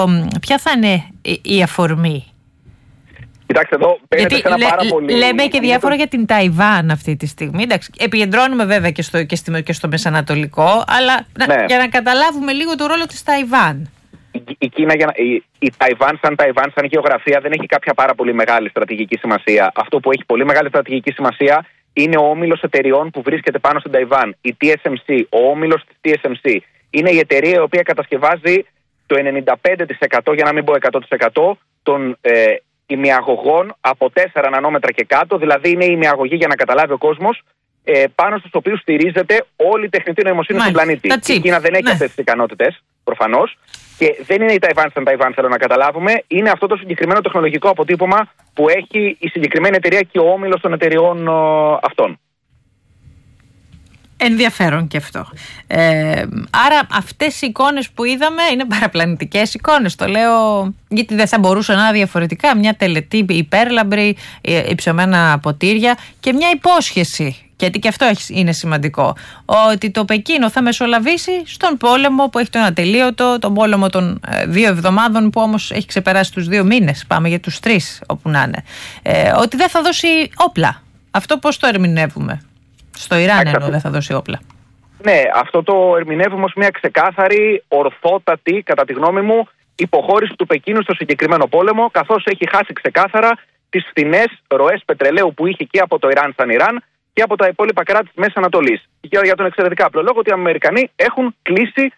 ποια θα είναι η αφορμή? Κοιτάξτε εδώ, παίρνετε σε ένα πάρα πολύ... Λέμε και διάφορα για την Ταϊβάν αυτή τη στιγμή. Εντάξει, επικεντρώνουμε βέβαια και στο Μεσανατολικό, αλλά για να καταλάβουμε λίγο το ρόλο της Ταϊβάν. Η Κίνα, η Ταϊβάν σαν γεωγραφία δεν έχει κάποια πάρα πολύ μεγάλη στρατηγική σημασία. Αυτό που έχει πολύ μεγάλη στρατηγική σημασία είναι ο όμιλος εταιριών που βρίσκεται πάνω στην Ταϊβάν. Η TSMC, ο όμιλος της TSMC. Είναι η εταιρεία η οποία κατασκευάζει το 95%, για να μην πω 100%, των ημιαγωγών από 4 νανόμετρα και κάτω. Δηλαδή είναι η ημιαγωγή, για να καταλάβει ο κόσμος, πάνω στους οποίους στηρίζεται όλη η τεχνητή νοημοσύνη στον πλανήτη. Η Κίνα δεν έχει αυτές τις ικανότητες, προφανώς. Και δεν είναι η Ταϊβάν σαν Ταϊβάν, θέλω να καταλάβουμε. Είναι αυτό το συγκεκριμένο τεχνολογικό αποτύπωμα που έχει η συγκεκριμένη εταιρεία και ο όμιλος των εταιρεών αυτών. Ενδιαφέρον και αυτό. Άρα αυτές οι εικόνες που είδαμε είναι παραπλανητικές εικόνες. Το λέω γιατί δεν θα μπορούσε να είναι διαφορετικά. Μια τελετή υπέρλαμπρη, υψωμένα ποτήρια και μια υπόσχεση. Γιατί και αυτό είναι σημαντικό. Ότι το Πεκίνο θα μεσολαβήσει στον πόλεμο που έχει τον ατελείωτο, τον πόλεμο των 2 εβδομάδων που όμως έχει ξεπεράσει τους 2 μήνες. Πάμε για τους 3 όπου να είναι. Ότι δεν θα δώσει όπλα. Αυτό πώς το ερμηνεύουμε? Στο Ιράν εννοώ δεν θα δώσει όπλα. Ναι, αυτό το ερμηνεύουμε ως μια ξεκάθαρη, ορθότατη, κατά τη γνώμη μου, υποχώρηση του Πεκίνου στο συγκεκριμένο πόλεμο, καθώς έχει χάσει ξεκάθαρα τις φθηνές ροές πετρελαίου που είχε και από το Ιράν σαν Ιράν και από τα υπόλοιπα κράτη της Μέσης Ανατολής. Για τον εξαιρετικά απλό λόγο ότι οι Αμερικανοί έχουν κλείσει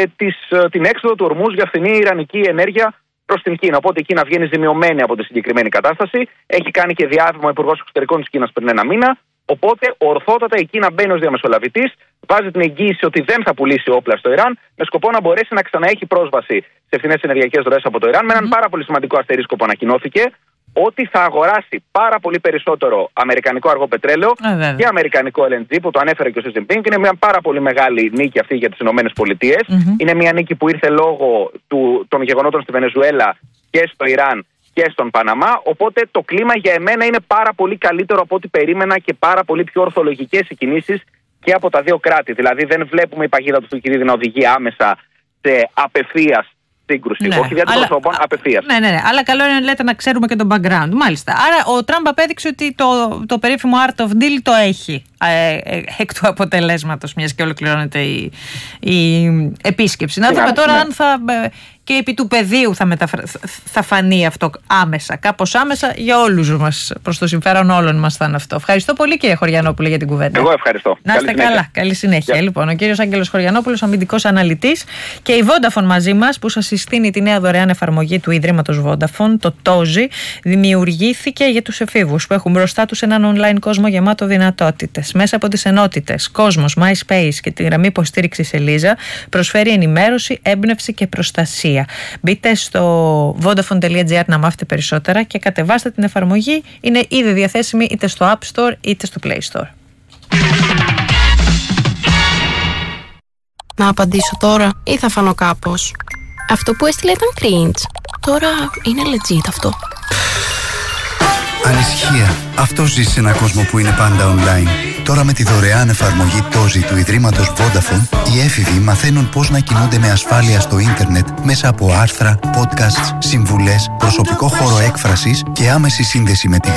την έξοδο του Ορμούζ για φθηνή ιρανική ενέργεια προς την Κίνα. Οπότε η Κίνα βγαίνει ζημιωμένη από τη συγκεκριμένη κατάσταση. Έχει κάνει και διάβημα ο Υπουργός Εξωτερικών της Κίνας πριν 1 μήνα. Οπότε ορθότατα η Κίνα μπαίνει ως διαμεσολαβητής, βάζει την εγγύηση ότι δεν θα πουλήσει όπλα στο Ιράν, με σκοπό να μπορέσει να ξαναέχει πρόσβαση σε φθηνές ενεργειακές ροές από το Ιράν. Με έναν πάρα πολύ σημαντικό αστερίσκο που ανακοινώθηκε, ότι θα αγοράσει πάρα πολύ περισσότερο αμερικανικό αργό πετρέλαιο και αμερικανικό LNG, που το ανέφερε και ο Xi Jinping. Είναι μια πάρα πολύ μεγάλη νίκη αυτή για τις ΗΠΑ. Είναι μια νίκη που ήρθε λόγω των γεγονότων στη Βενεζουέλα και στο Ιράν και στον Παναμά. Οπότε το κλίμα για εμένα είναι πάρα πολύ καλύτερο από ό,τι περίμενα και πάρα πολύ πιο ορθολογικές οι κινήσεις και από τα δύο κράτη. Δηλαδή δεν βλέπουμε η παγίδα του Θουκυδίδη να οδηγεί άμεσα σε απευθείας σύγκρουση. Ναι, όχι διότι προσώπων, απευθείας. Ναι. Αλλά καλό είναι, λέτε, να ξέρουμε και τον background. Μάλιστα. Άρα ο Τραμπ απέδειξε ότι το περίφημο art of deal το έχει εκ του αποτελέσματος, μιας και ολοκληρώνεται η επίσκεψη. Να δούμε τώρα αν και επί του πεδίου θα φανεί αυτό άμεσα, κάπως άμεσα για όλους μας, προς το συμφέρον όλων μας θα είναι αυτό. Ευχαριστώ πολύ, κύριε Χωριανόπουλε, για την κουβέντα. Εγώ ευχαριστώ. Να είστε καλά. Καλή συνέχεια. Λοιπόν, ο κύριος Άγγελος Χωριανόπουλος, αμυντικός αναλυτής, και η Vodafone μαζί μας, που σας συστήνει τη νέα δωρεάν εφαρμογή του Ιδρύματος Vodafone, το TOZI, δημιουργήθηκε για τους εφήβους που έχουν μπροστά τους έναν online κόσμο γεμάτο δυνατότητες. Μέσα από τις ενότητες Κόσμος, MySpace και τη γραμμή υποστήριξης Ελίζα, προσφέρει ενημέρωση, έμπνευση και προστασία. Μπείτε στο vodafone.gr να μάθετε περισσότερα και κατεβάστε την εφαρμογή. Είναι ήδη διαθέσιμη είτε στο App Store είτε στο Play Store. Να απαντήσω τώρα ή θα φανώ κάπως? Αυτό που έστειλε ήταν cringe. Τώρα είναι legit αυτό. Ανησυχία. Αυτό ζει σε έναν κόσμο που είναι πάντα online. Τώρα με τη δωρεάν εφαρμογή TOZI του Ιδρύματος Vodafone, οι έφηβοι μαθαίνουν πώς να κινούνται με ασφάλεια στο ίντερνετ μέσα από άρθρα, podcasts, συμβουλές, προσωπικό χώρο έκφρασης και άμεση σύνδεση με τη